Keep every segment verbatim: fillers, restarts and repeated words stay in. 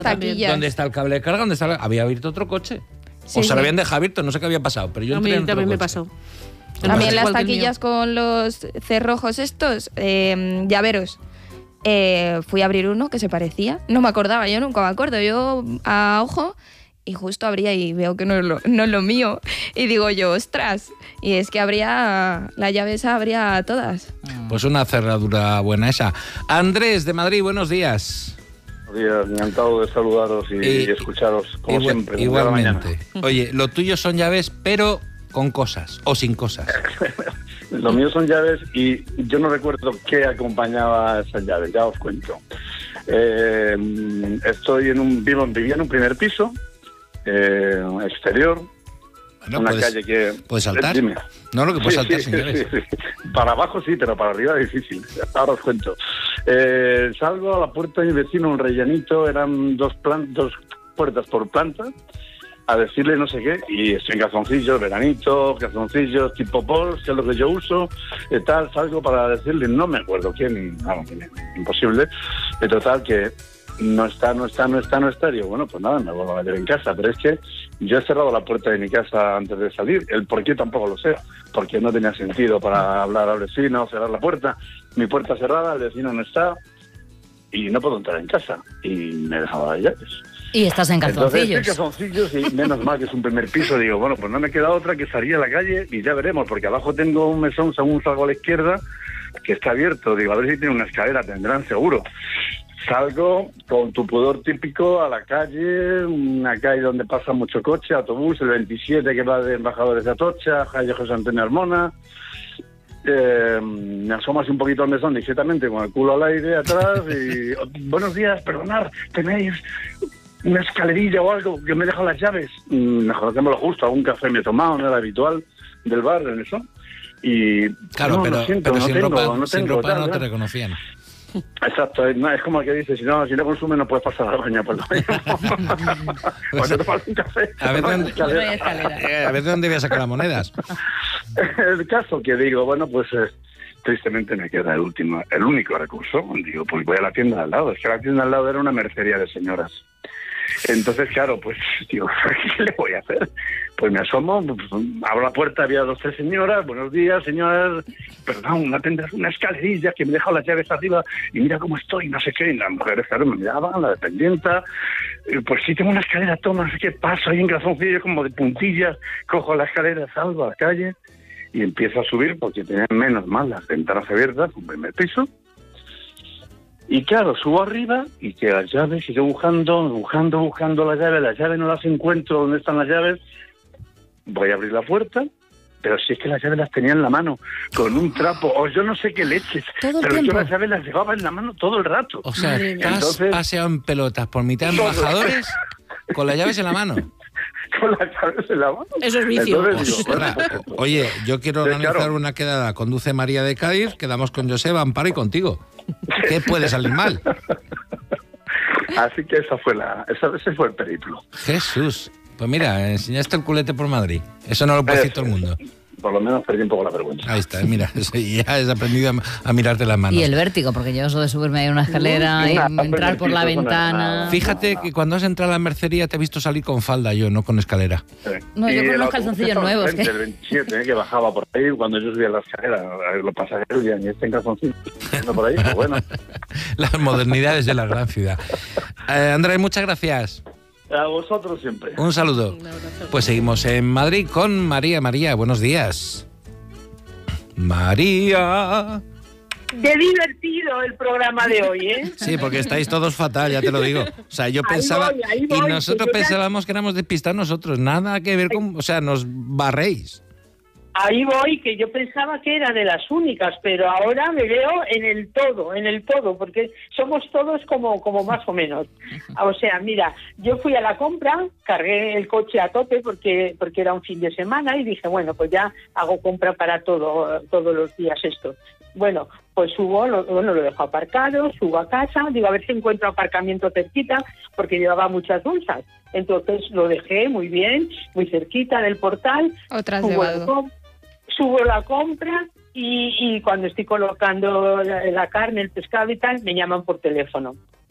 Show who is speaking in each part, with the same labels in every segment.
Speaker 1: taquillas.
Speaker 2: ¿Dónde está el cable de carga? ¿Dónde está el... Había abierto otro coche.
Speaker 1: Sí,
Speaker 2: o se
Speaker 1: sí.
Speaker 2: lo habían dejado abierto, no sé qué había pasado, pero yo
Speaker 3: A
Speaker 2: entré
Speaker 3: mí
Speaker 2: en otro
Speaker 3: también me
Speaker 2: coche.
Speaker 3: pasó.
Speaker 1: También las
Speaker 3: Igual que el
Speaker 1: taquillas con los cerrojos estos, eh, llaveros. Eh, fui a abrir uno que se parecía. No me acordaba, yo nunca me acuerdo. Yo a ojo y justo abría y veo que no es lo, no es lo mío. Y digo yo, ostras. Y es que habría, la llave esa habría todas.
Speaker 2: Pues una cerradura buena esa. Andrés de Madrid, buenos días.
Speaker 4: Buenos días, encantado de saludaros y,
Speaker 2: Y-
Speaker 4: y escucharos como
Speaker 2: Igual-
Speaker 4: siempre.
Speaker 2: igualmente. Oye, lo tuyo son llaves, pero con cosas o sin cosas.
Speaker 4: Lo mío son llaves y yo no recuerdo qué acompañaba a esas llaves, ya os cuento. Eh, estoy en un, vivo, vivía en un primer piso, eh, exterior,
Speaker 2: Bueno,
Speaker 4: una
Speaker 2: puedes,
Speaker 4: calle que...
Speaker 2: puedes saltar.
Speaker 4: Dime.
Speaker 2: No, lo que puedes
Speaker 4: Sí,
Speaker 2: saltar
Speaker 4: sí,
Speaker 2: sin
Speaker 4: sí,
Speaker 2: llaves.
Speaker 4: sí, sí. Para abajo sí, pero para arriba es difícil. Ahora os cuento. Eh, salgo a la puerta de mi vecino, un rellenito, eran dos, plan, dos puertas por planta, a decirle no sé qué, y estoy en calzoncillos, veranito, calzoncillos tipo pols, que es lo que yo uso, y tal, salgo para decirle, no me acuerdo quién, vamos, imposible, de total que no está, no está, no está, no está, digo, bueno, pues nada, me vuelvo a meter en casa, pero es que yo he cerrado la puerta de mi casa antes de salir, el por qué tampoco lo sé, porque no tenía sentido para hablar al vecino, cerrar la puerta, mi puerta cerrada, el vecino no está, y no puedo entrar en casa, y me he dejado las llaves.
Speaker 5: Y estás en calzoncillos.
Speaker 4: Entonces, estoy en calzoncillos y menos mal que es un primer piso, digo, bueno, pues no me queda otra que salir a la calle y ya veremos, porque abajo tengo un mesón, según salgo a la izquierda, que está abierto, digo, a ver si tiene una escalera, tendrán seguro. Salgo con tu pudor típico a la calle, una calle donde pasa mucho coche, autobús, el veintisiete que va de Embajadores de Atocha, calle José Antonio Armona. Eh, me asomo así un poquito al mesón discretamente con el culo al aire atrás y buenos días, perdonad, tenéis una escalerilla o algo que me he dejado las llaves. Mm, mejor que me lo justo, algún café me he tomado, no era habitual del bar en eso. Y
Speaker 2: Claro,
Speaker 4: no,
Speaker 2: pero,
Speaker 4: lo siento,
Speaker 2: pero
Speaker 4: no
Speaker 2: sin,
Speaker 4: tengo,
Speaker 2: ropa,
Speaker 4: no
Speaker 2: sin
Speaker 4: tengo,
Speaker 2: ropa
Speaker 4: tal,
Speaker 2: no te
Speaker 4: tal.
Speaker 2: reconocían.
Speaker 4: Exacto, es, no, es como el que dice, si no, si no consumes no puedes pasar a la baña por lo mismo. O te tomas un café.
Speaker 2: A ver,
Speaker 4: no hay
Speaker 2: dónde,
Speaker 4: escalera.
Speaker 2: eh, a ver de dónde voy a sacar las monedas.
Speaker 4: El caso que digo, bueno, pues eh, tristemente me queda el último, el único recurso. Digo, pues voy a la tienda de al lado. Es que la tienda de al lado era una mercería de señoras. Entonces, claro, pues, digo, ¿qué le voy a hacer? Pues me asomo, pues, abro la puerta, había dos, tres señoras, buenos días, señoras, perdón, no tendrás una escalerilla que me he dejado las llaves arriba y mira cómo estoy, no sé qué, y las mujeres, claro, me miraban, la dependienta, eh, pues sí tengo una escalera, toma, no sé qué, paso ahí en calzoncillo como de puntillas, cojo la escalera, salgo a la calle y empiezo a subir porque tenían menos mal las ventanas abiertas, un primer piso. Y claro, subo arriba y que las llaves, sigo buscando, buscando, buscando las llaves, las llaves no las encuentro, ¿dónde están las llaves? Voy a abrir la puerta, pero si es que las llaves las tenía en la mano, con un trapo, o yo no sé qué leches,
Speaker 5: Todo el
Speaker 4: pero
Speaker 5: tiempo.
Speaker 4: yo las llaves las llevaba en la mano todo el rato.
Speaker 2: O sea,
Speaker 3: Madre
Speaker 2: te
Speaker 3: mía.
Speaker 2: has
Speaker 4: Entonces-
Speaker 2: paseado en pelotas por mitad de
Speaker 4: Todo.
Speaker 2: embajadores con las llaves en la mano.
Speaker 4: Con las llaves en la mano.
Speaker 3: Eso es vicio.
Speaker 4: Entonces digo, bueno,
Speaker 2: Ostras.
Speaker 4: pues, pues,
Speaker 2: Oye, yo quiero
Speaker 4: Sí,
Speaker 2: organizar
Speaker 4: claro.
Speaker 2: una quedada. Conduce María de Cádiz, quedamos con Joseba, Amparo y contigo. ¿Qué puede salir mal?
Speaker 4: Así que esa fue la, esa, ese fue el periplo.
Speaker 2: Jesús. Pues mira, enseñaste el culete por Madrid. Eso no lo puede decir todo el mundo.
Speaker 4: Por lo menos perdí un poco la vergüenza.
Speaker 2: Ahí está, mira, eso ya has aprendido a, a mirarte las manos.
Speaker 5: Y el vértigo, porque yo eso de subirme ahí a una escalera y
Speaker 4: Nada,
Speaker 5: entrar por la
Speaker 4: primer piso,
Speaker 5: ventana.
Speaker 4: nada.
Speaker 2: Fíjate que cuando has entrado a la mercería te he visto salir con falda yo, no con escala.
Speaker 4: Sí.
Speaker 5: No, yo
Speaker 4: Y
Speaker 5: con
Speaker 4: el
Speaker 5: unos
Speaker 4: autobús
Speaker 5: calzoncillos
Speaker 4: estaba
Speaker 5: nuevos,
Speaker 4: enfrente,
Speaker 5: que-
Speaker 4: El veintisiete, eh, que bajaba por ahí cuando yo subía la escalera. Los pasajeros ya ni este en calzoncillos. No por ahí, pues bueno.
Speaker 2: Las modernidades de la gran ciudad. Eh, Andrés, muchas gracias.
Speaker 4: A vosotros siempre.
Speaker 2: Un saludo.
Speaker 3: Un abrazo.
Speaker 2: Pues seguimos en Madrid con María. María, buenos días. María.
Speaker 6: Qué divertido el programa de hoy, ¿eh?
Speaker 2: Sí, porque estáis todos fatal, ya te lo digo. O sea, yo
Speaker 6: Ahí
Speaker 2: pensaba...
Speaker 6: voy, ahí voy,
Speaker 2: y
Speaker 6: que
Speaker 2: nosotros
Speaker 6: yo ya-
Speaker 2: pensábamos que éramos despistados nosotros. Nada que ver con... O sea, nos barréis.
Speaker 6: Ahí voy, que yo pensaba que era de las únicas, pero ahora me veo en el todo, en el todo, porque somos todos como, como más o menos. O sea, mira, yo fui a la compra, cargué el coche a tope porque, porque era un fin de semana y dije, bueno, pues ya hago compra para todo, todos los días esto. Bueno, pues subo, lo, bueno, lo dejo aparcado, subo a casa, digo a ver si encuentro aparcamiento cerquita, porque llevaba muchas bolsas. Entonces lo dejé muy bien, muy cerquita del portal.
Speaker 1: Otras
Speaker 6: subo,
Speaker 1: de
Speaker 6: el
Speaker 1: Vado.
Speaker 6: com- subo la compra y, y cuando estoy colocando la, la carne, el pescado y tal, me llaman por teléfono.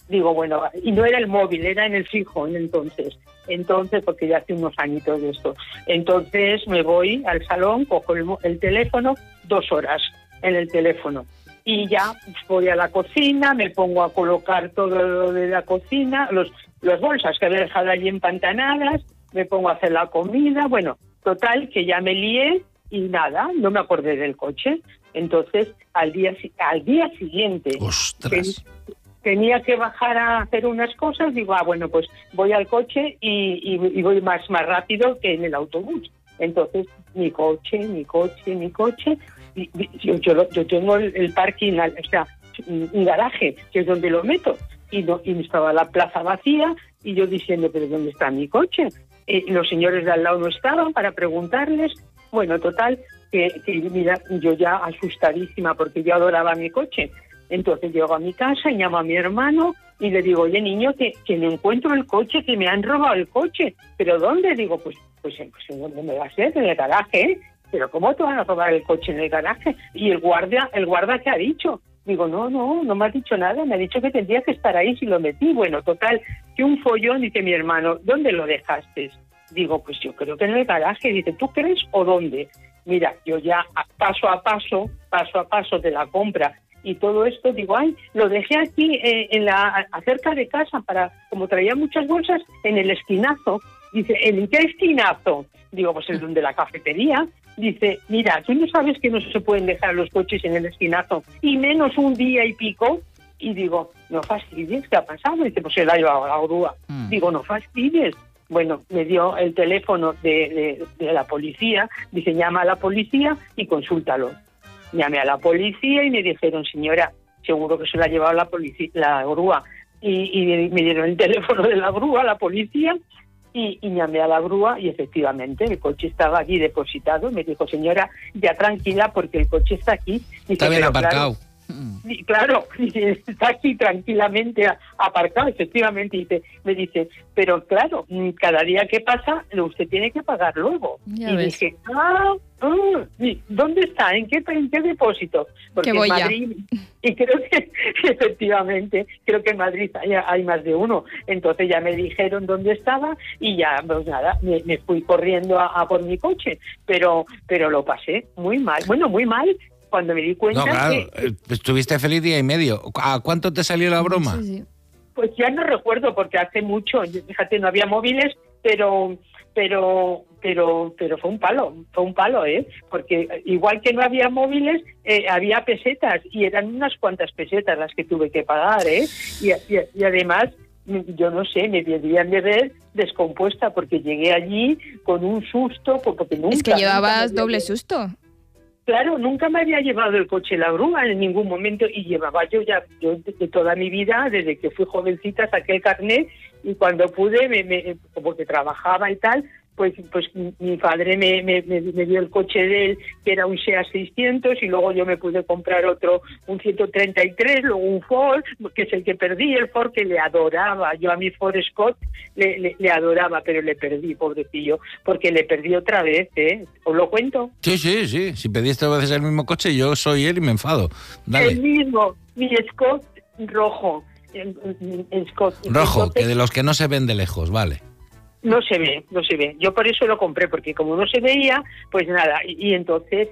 Speaker 6: Digo, bueno, y no era el móvil, era en el fijo en entonces. Entonces, porque ya hace unos añitos de esto. Entonces me voy al salón, cojo el, el teléfono, dos horas en el teléfono. Y ya voy a la cocina, me pongo a colocar todo lo de la cocina, los, las bolsas que había dejado allí empantanadas, me pongo a hacer la comida. Bueno, total, que ya me lié y nada, no me acordé del coche. Entonces, al día, al día siguiente...
Speaker 2: ¡Ostras!
Speaker 6: Tenía que bajar a hacer unas cosas, digo, ah, bueno, pues voy al coche y, y, y voy más, más rápido que en el autobús. Entonces, mi coche, mi coche, mi coche, y, y, yo, yo, yo tengo el, el parking, o sea, un garaje, que es donde lo meto, y, no, y estaba la plaza vacía, y yo diciendo, pero ¿dónde está mi coche? Eh, los señores de al lado no estaban para preguntarles. Bueno, total, que, que mira, yo ya asustadísima, porque yo adoraba mi coche. Entonces llego a mi casa y llamo a mi hermano y le digo, oye, niño, que, que no encuentro el coche, que me han robado el coche. ¿Pero dónde? Digo, pues, pues, pues ¿dónde me va a ser? En el garaje, ¿eh? ¿Pero cómo te van a robar el coche en el garaje? Y el guardia, el guarda, ¿qué ha dicho? Digo, no, no, no me ha dicho nada, me ha dicho que tendría que estar ahí si lo metí. Bueno, total, que un follón, dice mi hermano, ¿dónde lo dejaste? Digo, pues yo creo que en el garaje. Dice, ¿tú crees o dónde? Mira, yo ya paso a paso, paso a paso de la compra y todo esto, digo, ay, lo dejé aquí eh, en la acerca de casa para, como traía muchas bolsas, en el esquinazo. Dice, ¿en qué esquinazo? Digo, pues el de la cafetería. Dice, mira, tú no sabes que no se pueden dejar los coches en el esquinazo, y menos un día y pico. Y digo, no fastidies, ¿qué ha pasado? Dice, pues se la ha llevado a la grúa. Mm. Digo, no fastidies. Bueno, me dio el teléfono de, de, de la policía. Dice, llama a la policía y consúltalo. Llamé a la policía y me dijeron, señora, seguro que se la ha llevado la policía, la grúa. Y, y me dieron el teléfono de la grúa, la policía, y, y llamé a la grúa y efectivamente el coche estaba allí depositado. Me dijo, señora, ya tranquila porque el coche está aquí. Dice,
Speaker 2: está bien aparcado.
Speaker 6: Claro, y claro, está aquí tranquilamente aparcado, efectivamente. Y te, me dice, pero claro, cada día que pasa, usted tiene que pagar luego.
Speaker 5: Ya
Speaker 6: y
Speaker 5: ves.
Speaker 6: dije, ah, ah, ¿dónde está? ¿En qué, en qué depósito? Porque
Speaker 1: que voy
Speaker 6: en Madrid, ya. Y creo que, efectivamente, creo que en Madrid hay, hay más de uno. Entonces ya me dijeron dónde estaba y ya, pues nada, me, me fui corriendo a, a por mi coche. Pero, pero lo pasé muy mal. Bueno, muy mal. Cuando me di cuenta
Speaker 2: no, claro,
Speaker 6: que...
Speaker 2: estuviste feliz día y medio. ¿A cuánto te salió la broma?
Speaker 5: Sí, sí.
Speaker 6: Pues ya no recuerdo, porque hace mucho, fíjate, no había móviles, pero pero pero pero fue un palo, fue un palo, ¿eh? Porque igual que no había móviles, eh, había pesetas, y eran unas cuantas pesetas las que tuve que pagar, ¿eh? Y, y, y además, yo no sé, me debían de ver descompuesta, porque llegué allí con un susto, porque nunca...
Speaker 1: Es que llevabas
Speaker 6: nunca
Speaker 1: doble susto.
Speaker 6: Claro, nunca me había llevado el coche la grúa en ningún momento, y llevaba yo ya yo de toda mi vida, desde que fui jovencita, saqué el carnet, y cuando pude, me, me, porque trabajaba y tal, pues pues mi padre me, me, me dio el coche de él, que era un SEAT seiscientos, y luego yo me pude comprar otro, un ciento treinta y tres, luego un Ford, que es el que perdí, el Ford que le adoraba. Yo a mi Ford Escort le, le, le adoraba, pero le perdí, pobrecillo, porque le perdí otra vez, ¿eh? ¿Os lo cuento?
Speaker 2: Sí, sí, sí. Si pedís tres veces el mismo coche, yo soy él y me enfado. Dale.
Speaker 6: El mismo, mi Escort rojo. El, el, el Scott,
Speaker 2: rojo,
Speaker 6: entonces,
Speaker 2: que de los que no se ven de lejos, vale.
Speaker 6: No se ve, no se ve. Yo por eso lo compré, porque como no se veía, pues nada. Y, y entonces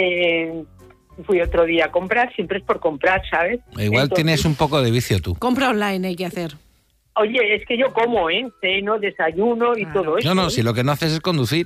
Speaker 6: eh, fui otro día a comprar, siempre es por comprar, ¿sabes?
Speaker 2: Igual entonces, tienes un poco de vicio tú.
Speaker 3: Compra online hay que hacer.
Speaker 6: Oye, es que yo como, ¿eh? Ceno, desayuno y claro. todo eso.
Speaker 2: No, no,
Speaker 6: ¿eh?
Speaker 2: si lo que no haces es conducir.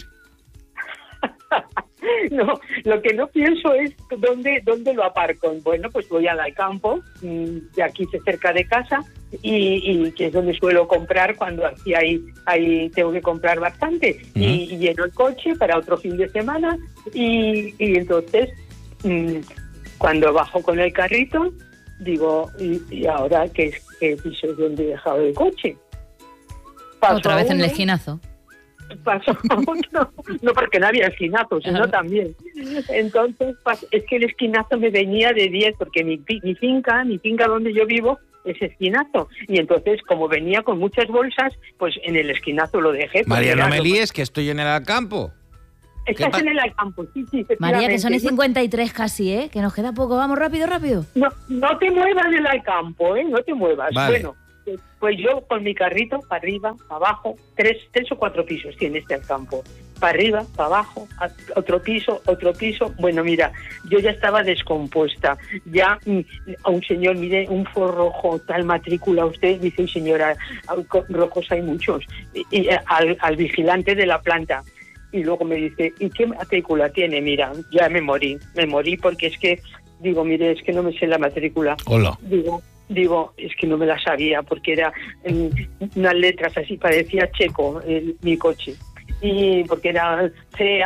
Speaker 6: No, lo que no pienso es dónde dónde lo aparco. Bueno, pues voy al campo, de aquí cerca de casa, y, y que es donde suelo comprar cuando aquí hay, hay tengo que comprar bastante. Uh-huh. y, y lleno el coche para otro fin de semana, y, y entonces mmm, cuando bajo con el carrito, digo, ¿y, y ahora qué, qué piso es donde he dejado el coche?
Speaker 5: Paso Otra vez uno, en el esquinazo.
Speaker 6: Pasó otro, no porque no había esquinazo, sino uh-huh. también. Entonces, es que el esquinazo me venía de diez, porque mi, mi finca, mi finca donde yo vivo, es esquinazo. Y entonces, como venía con muchas bolsas, pues en el esquinazo lo dejé.
Speaker 2: María, no me líes, que estoy en el Alcampo.
Speaker 6: Estás pa- en el Alcampo, sí, sí.
Speaker 5: María, que son y cincuenta y tres casi, ¿eh? Que nos queda poco. Vamos rápido, rápido.
Speaker 6: No, no te muevas del Alcampo, ¿eh? No te muevas.
Speaker 2: Vale.
Speaker 6: Bueno, Pues yo con mi carrito, para arriba, para abajo, tres, tres o cuatro pisos tiene este campo. Para arriba, para abajo, otro piso, otro piso. Bueno, mira, yo ya estaba descompuesta. Ya a un señor, mire, un Ford rojo, tal matrícula usted, dice, señora, rojos hay muchos. Y, y al, al vigilante de la planta. Y luego me dice, ¿y qué matrícula tiene? Mira, ya me morí, me morí porque es que, digo, mire, es que no me sé la matrícula.
Speaker 2: Hola.
Speaker 6: Digo, digo, es que no me la sabía porque era en unas letras así, parecía checo el, mi coche. Y porque era C,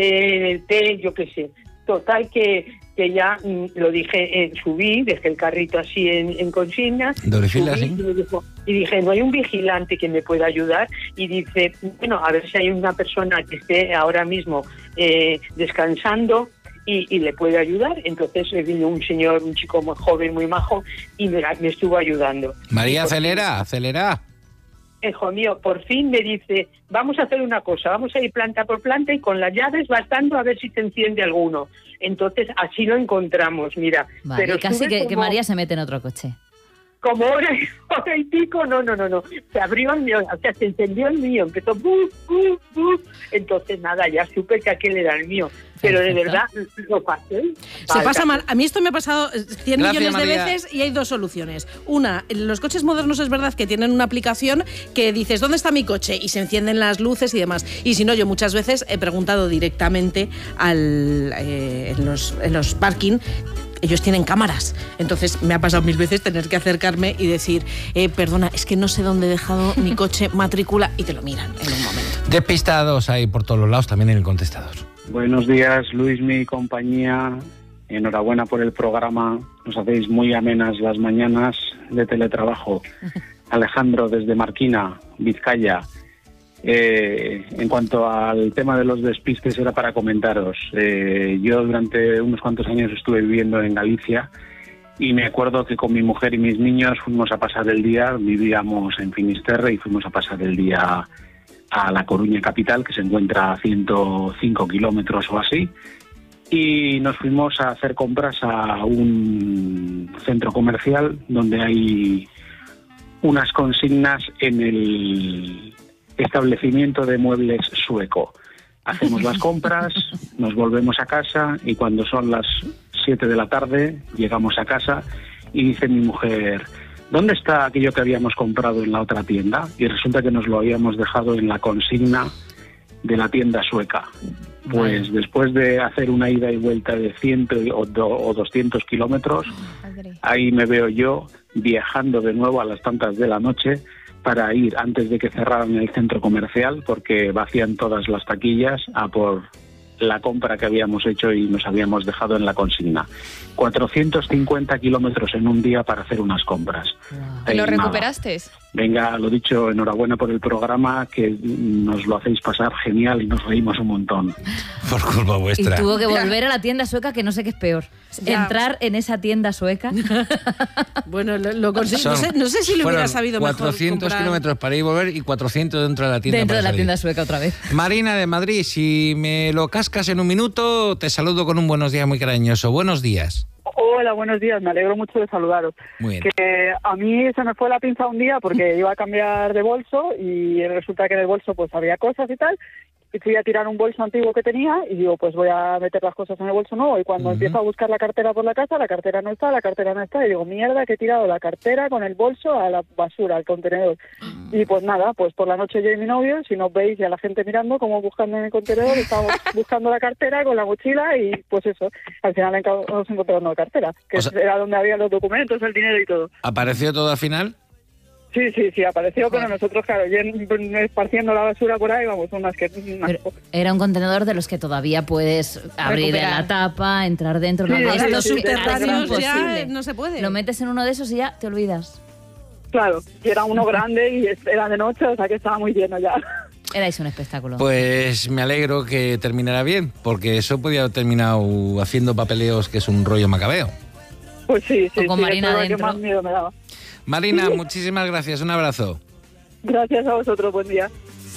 Speaker 6: H, T, yo qué sé. Total que, que ya mm, lo dije, eh, subí, dejé el carrito así en, en consigna.
Speaker 2: Doble fila,
Speaker 6: subí,
Speaker 2: sí.
Speaker 6: y, me dijo, y dije, ¿no hay un vigilante que me pueda ayudar? Y dice, bueno, a ver si hay una persona que esté ahora mismo eh, descansando y, y le puede ayudar. Entonces vino un señor, un chico muy joven, muy majo, y me, me estuvo ayudando.
Speaker 2: María,
Speaker 6: por
Speaker 2: acelera,
Speaker 6: fin,
Speaker 2: acelera.
Speaker 6: hijo mío, por fin me dice, vamos a hacer una cosa, vamos a ir planta por planta y con las llaves bastando a ver si te enciende alguno. Entonces así lo encontramos, mira.
Speaker 5: Vale,
Speaker 6: pero
Speaker 5: casi que,
Speaker 6: como,
Speaker 5: que María se mete en otro coche.
Speaker 6: Como hora, hora y pico, no, no, no, no. Se abrió el mío, o sea, se encendió el mío, empezó, buf, buf, buf. Entonces nada, ya supe que aquel era el mío. Pero de verdad, lo pasé.
Speaker 3: Se pasa mal. A mí esto me ha pasado cien
Speaker 2: Gracias,
Speaker 3: millones de
Speaker 2: María.
Speaker 3: veces y hay dos soluciones. Una, los coches modernos es verdad que tienen una aplicación que dices, ¿dónde está mi coche? Y se encienden las luces y demás. Y si no, yo muchas veces he preguntado directamente al, eh, en, los, en los parking. Ellos tienen cámaras, entonces me ha pasado mil veces tener que acercarme y decir, eh, perdona, es que no sé dónde he dejado mi coche, matrícula, y te lo miran en un momento.
Speaker 2: Despistados ahí por todos los lados, también en el contestador.
Speaker 7: Buenos días, Luis, mi compañía. Enhorabuena por el programa. Nos hacéis muy amenas las mañanas de teletrabajo. Alejandro, desde Marquina, Vizcaya. Eh, en cuanto al tema de los despistes, era para comentaros. Eh, yo durante unos cuantos años estuve viviendo en Galicia y me acuerdo que con mi mujer y mis niños fuimos a pasar el día, vivíamos en Finisterre y fuimos a pasar el día a La Coruña capital, que se encuentra a ciento cinco kilómetros o así, y nos fuimos a hacer compras a un centro comercial donde hay unas consignas en el establecimiento de muebles sueco. Hacemos las compras, nos volvemos a casa y cuando son las siete de la tarde llegamos a casa y dice mi mujer, ¿dónde está aquello que habíamos comprado en la otra tienda? Y resulta que nos lo habíamos dejado en la consigna de la tienda sueca. Pues después de hacer una ida y vuelta de cien o doscientos kilómetros, ahí me veo yo viajando de nuevo a las tantas de la noche para ir antes de que cerraran el centro comercial, porque vacían todas las taquillas a por la compra que habíamos hecho y nos habíamos dejado en la consigna. cuatrocientos cincuenta kilómetros en un día para hacer unas compras.
Speaker 1: ¿Lo
Speaker 7: Eh, nada.
Speaker 1: recuperaste?
Speaker 7: Venga, lo dicho, enhorabuena por el programa, que nos lo hacéis pasar genial y nos reímos un montón.
Speaker 2: Por culpa
Speaker 5: Y
Speaker 2: vuestra.
Speaker 5: tuvo que volver a la tienda sueca, que no sé qué es peor.
Speaker 3: Ya.
Speaker 5: Entrar en esa tienda sueca.
Speaker 3: Bueno, lo, lo conseguí.
Speaker 2: Son-
Speaker 3: No sé, no sé si lo
Speaker 2: fueron
Speaker 3: hubiera sabido mejor
Speaker 2: cuatrocientos
Speaker 3: comprar.
Speaker 2: kilómetros para ir y volver y cuatrocientos dentro de la tienda.
Speaker 5: Dentro
Speaker 2: para
Speaker 5: de la
Speaker 2: salir.
Speaker 5: tienda sueca otra vez.
Speaker 2: Marina de Madrid, si me lo cascas en un minuto, te saludo con un buenos días muy cariñoso. Buenos días.
Speaker 8: Hola, buenos días, me alegro mucho de saludaros.
Speaker 2: Muy bien.
Speaker 8: Que a mí se me fue la pinza un día porque iba a cambiar de bolso y resulta que en el bolso pues había cosas y tal. Y fui a tirar un bolso antiguo que tenía y digo, pues voy a meter las cosas en el bolso nuevo. Y cuando
Speaker 2: Ujú.
Speaker 8: empiezo a buscar la cartera por la casa, la cartera no está, la cartera no está. Y digo, mierda, que he tirado la cartera con el bolso a la basura, al contenedor. Y pues nada, pues por la noche yo y mi novio, si nos veis y a la gente mirando, como buscando en el contenedor, estábamos buscando la cartera con la mochila y pues eso, al final nos encontramos una cartera, que
Speaker 2: O sea-
Speaker 8: era donde había los documentos, el dinero y todo.
Speaker 2: ¿Apareció todo al final?
Speaker 8: Sí, sí, sí, apareció, pero nosotros, claro, yen- esparciendo la basura por ahí, vamos, unas que... unas
Speaker 5: Pero era un contenedor de los que todavía puedes abrir
Speaker 1: Recuperar.
Speaker 5: la tapa, entrar dentro.
Speaker 8: Sí,
Speaker 5: no de
Speaker 8: ahora
Speaker 5: estos
Speaker 8: los
Speaker 5: que
Speaker 8: subterráneos
Speaker 5: es
Speaker 3: ya
Speaker 5: imposible.
Speaker 3: no se puede.
Speaker 5: Lo metes en uno de esos y ya te olvidas.
Speaker 8: Claro, y era uno grande y es- era de noche, o sea que estaba muy lleno ya.
Speaker 5: Erais un espectáculo.
Speaker 2: Pues me alegro que terminara bien, porque eso podía haber terminado haciendo papeleos, que es un rollo macabeo.
Speaker 8: Pues sí, sí,
Speaker 5: O con
Speaker 8: sí,
Speaker 5: Marina
Speaker 8: eso es lo que
Speaker 5: dentro.
Speaker 8: más miedo me daba.
Speaker 2: Marina, muchísimas gracias, un abrazo.
Speaker 8: Gracias a vosotros, buen día.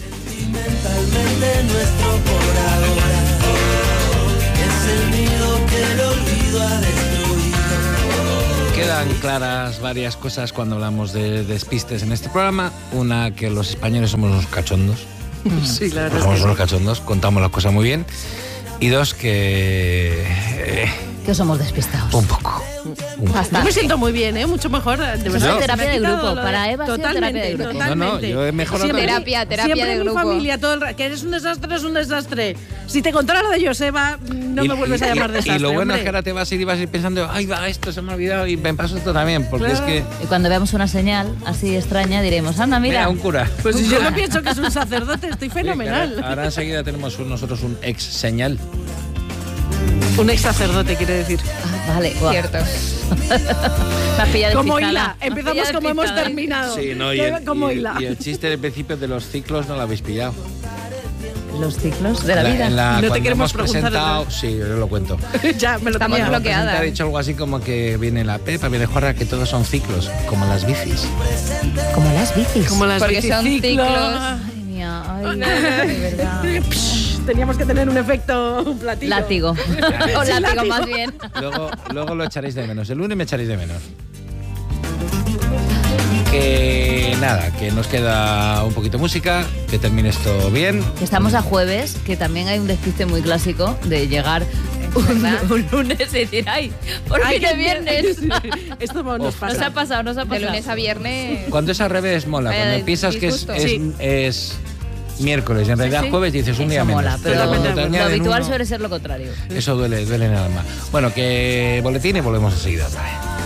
Speaker 9: Sentimentalmente nuestro por ahora es el nido que el olvido ha destruido.
Speaker 2: Quedan claras varias cosas cuando hablamos de despistes en este programa. Una, que los españoles somos unos cachondos.
Speaker 3: Sí, la verdad.
Speaker 2: Somos
Speaker 3: es que
Speaker 2: unos cachondos, contamos las cosas muy bien. Y dos, que... eh,
Speaker 5: Que somos despistados.
Speaker 2: un poco. Un poco.
Speaker 3: Yo me siento muy bien, ¿eh? Mucho mejor. De
Speaker 5: Eso
Speaker 3: verdad.
Speaker 5: es terapia
Speaker 3: Me ha
Speaker 5: de
Speaker 3: quitado
Speaker 5: grupo.
Speaker 3: lo
Speaker 5: Para Eva ha sido
Speaker 3: totalmente,
Speaker 5: terapia de grupo.
Speaker 3: totalmente.
Speaker 2: No, no, yo he mejorado
Speaker 3: Siempre-
Speaker 2: con-
Speaker 1: Terapia, terapia
Speaker 3: siempre
Speaker 1: de
Speaker 3: en mi
Speaker 1: grupo.
Speaker 3: familia, todo el ra- que eres un desastre, es un desastre. Si te contara lo de Joseba, no
Speaker 2: Y-
Speaker 3: me vuelves a
Speaker 2: y-
Speaker 3: llamar
Speaker 2: y-
Speaker 3: desastre.
Speaker 2: Y lo bueno
Speaker 3: hombre.
Speaker 2: es que ahora te vas a ir y vas a ir pensando, ay, va, esto se me ha olvidado y me pasó esto también, porque
Speaker 3: Claro.
Speaker 2: es que...
Speaker 5: Y cuando veamos una señal así extraña diremos, anda, mira.
Speaker 2: Mira, un cura.
Speaker 3: Pues si yo no pienso que es un sacerdote, estoy
Speaker 2: Sí, que
Speaker 3: fenomenal.
Speaker 2: Ahora, ahora enseguida tenemos un- nosotros un ex señal.
Speaker 3: Un ex sacerdote, quiere decir.
Speaker 5: Ah, vale, guau.
Speaker 1: Cierto.
Speaker 5: Me has pillado
Speaker 3: Como
Speaker 5: despistada.
Speaker 3: hila.
Speaker 5: Me has
Speaker 3: Empezamos
Speaker 5: pillado
Speaker 3: como hemos
Speaker 5: despistada.
Speaker 3: terminado.
Speaker 2: Sí, no, y
Speaker 3: Que-
Speaker 2: el,
Speaker 3: como
Speaker 2: y el-
Speaker 3: hila.
Speaker 2: y el chiste del principio de los ciclos no lo habéis pillado.
Speaker 5: Los ciclos de la
Speaker 2: La-
Speaker 5: vida.
Speaker 2: en la-
Speaker 3: No te
Speaker 2: cuando
Speaker 3: queremos
Speaker 2: hemos
Speaker 3: preguntar
Speaker 2: presentado,
Speaker 3: eso.
Speaker 2: sí, yo lo cuento.
Speaker 3: Ya, me lo
Speaker 1: Estamos
Speaker 3: tenía.
Speaker 1: bloqueados.
Speaker 2: Ha dicho algo así como que viene la Pepa, viene Juarra, que todos son ciclos, como las bicis.
Speaker 5: Como las bicis.
Speaker 3: Como las
Speaker 1: Porque son
Speaker 3: biciciclos.
Speaker 1: ciclos.
Speaker 5: Ay, mía, ay, de verdad.
Speaker 3: Psh, Teníamos que tener un efecto un platillo.
Speaker 5: Látigo. o
Speaker 3: Sí,
Speaker 5: látigo,
Speaker 3: látigo.
Speaker 5: más bien.
Speaker 2: Luego, luego lo echaréis de menos. El lunes me echaréis de menos. Que nada, que nos queda un poquito de música, que termine esto bien.
Speaker 5: Estamos a jueves, que también hay un despiste muy clásico de llegar un, un lunes y decir, ay, por
Speaker 3: Ay,
Speaker 5: fin es
Speaker 3: qué
Speaker 5: viernes.
Speaker 3: Esto nos
Speaker 2: Uf.
Speaker 3: pasa.
Speaker 5: Nos ha pasado, nos ha
Speaker 1: De
Speaker 5: pasado.
Speaker 1: lunes a viernes.
Speaker 2: Cuando es al revés, mola.
Speaker 1: Vaya
Speaker 2: Cuando piensas que es,
Speaker 1: disgusto.
Speaker 2: es,
Speaker 3: Sí.
Speaker 2: es miércoles y en realidad
Speaker 3: sí.
Speaker 2: jueves dices un
Speaker 5: Eso
Speaker 2: día
Speaker 5: mola,
Speaker 2: menos.
Speaker 5: pero
Speaker 2: cuando te
Speaker 3: lo
Speaker 2: añaden
Speaker 5: lo habitual
Speaker 2: uno,
Speaker 5: suele ser lo contrario.
Speaker 2: eso duele, duele en el alma. Bueno, que boletín y volvemos enseguida otra vez.